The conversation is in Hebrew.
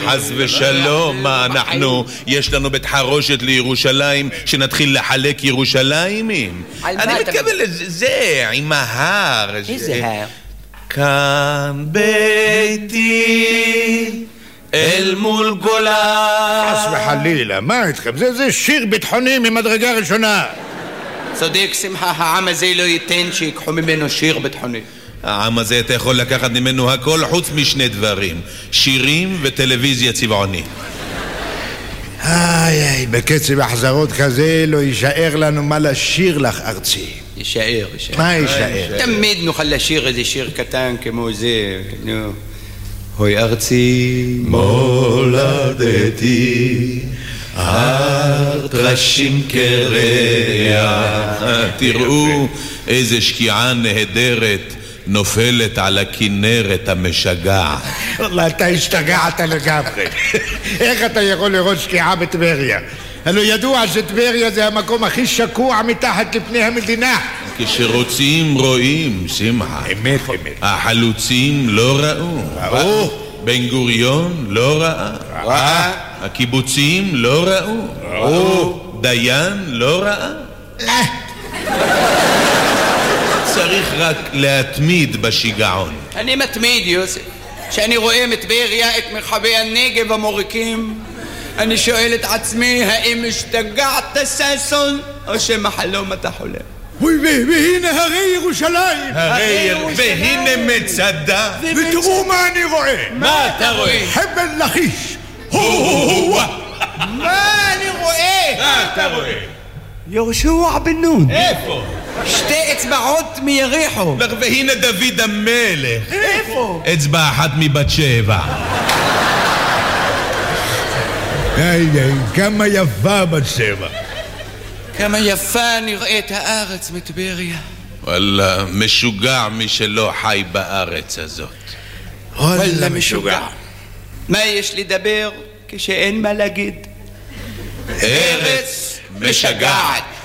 חס ושלום, מה אנחנו, יש לנו בית חרושת לירושלים שנתחיל לחלק ירושלימים? אני מתכוון לזה, עם ההר. איזה הר? כאן ביתי אל מול גולה. חס וחלילה, מה איתכם? זה שיר ביטחוני ממדרגה ראשונה. צודק שמחה, העם הזה לא ייתן שיקחו ממנו שיר ביטחוני. העם הזה אתה יכול לקחת ממנו הכל חוץ משני דברים, שירים וטלוויזיה צבעוני. איי, בקצב החזרות כזה לא יישאר לנו מה לשיר לך ארצי. יישאר. מה יישאר? תמיד נוכל לשיר איזה שיר קטן כמו זה, נו. הוי ארצי מולדתי, הר טרשים קרח, תראו איזה שקיעה נהדרת נופלת על הכנרת המשגעת. וואלה, אתה השתגעת לגמרי. איך אתה יכול לראות שקיעה בטבריה? הלוא ידוע שטבריה זה המקום הכי שקוע מתחת לפני המדינה. כשרוצים רואים, שמחה. אמת. החלוצים לא ראו. בן גוריון לא ראה. הקיבוצים לא ראו. דיין לא ראה. צריך רק להתמיד בשיגעון. אני מתמיד, יוסף. כשאני רואה מטבריה את מרחבי הנגב המוריקים, אני שואל את עצמי, האם השתגעת ששון, או שמחלום אתה חולם? והנה הרי ירושלים. והנה מצדה. ותראו מה אני רואה. מה אתה רואה? חבל לכיש. מה אני רואה? מה אתה רואה? יהושע בן נון. איפה? שתי אצבעות מיריחו. והנה דוד המלך. איפה? אצבע אחת מבת שבע. כמה יפה בת שבע. כמה יפה נראית הארץ מטבריה. וואלה, משוגע מי שלא חי בארץ הזאת. וואלה משוגע. מה יש לדבר כשאין מה להגיד? ארץ משגעת.